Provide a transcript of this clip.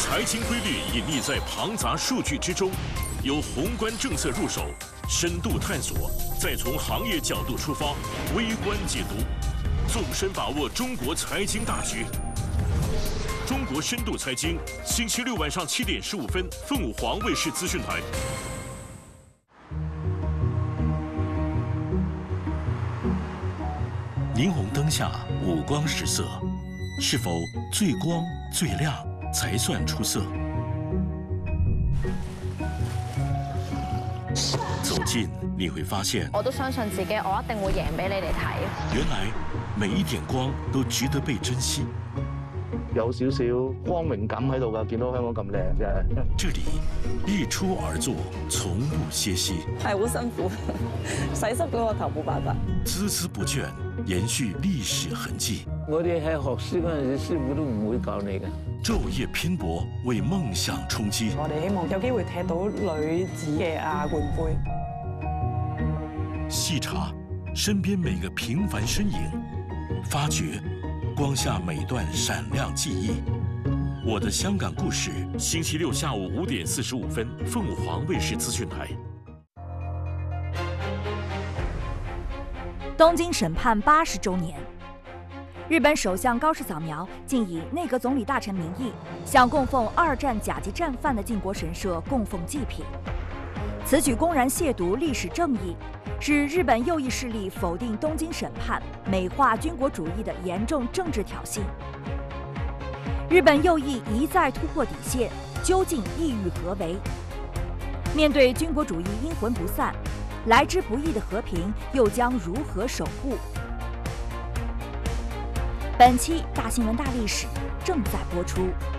财经规律隐匿在庞杂数据之中，由宏观政策入手，深度探索，再从行业角度出发，微观解读，纵深把握中国财经大局。中国深度财经，星期六晚上7点15分，凤凰卫视资讯台。霓虹灯下五光十色，是否最光最亮才算出色？走近你会发现， 我都相信自己，我一定會贏俾你哋睇。 原來每一點光都值得被珍惜。 有少少光榮感喺度㗎，見到香港咁靚嘅。 這裡日出而作，從不歇息。 係好辛苦，洗濕咗個頭冇辦法。 孜孜不倦，延續歷史痕跡。 我哋喺學書嗰陣時，師傅都唔會教你嘅。 晝夜拼搏，為夢想衝擊。 我哋希望有機會踢到女子嘅亞冠杯。 細查身邊每個平凡身影，發掘光下每段閃亮記憶。我的香港故事，星期六下午5點45分，鳳凰衛視資訊台。 東京審判80週年，日本首相高市早苗竟以內閣總理大臣名義，向供奉2戰甲級戰犯的靖國神社供奉祭品。此舉公然褻瀆歷史正義，是日本右翼勢力否定東京審判、美化軍國主義的嚴重政治挑釁。日本右翼一再突破底線，究竟意欲何為？面對軍國主義陰魂不散，來之不易的和平又將如何守護？本期大新聞大歷史正在播出。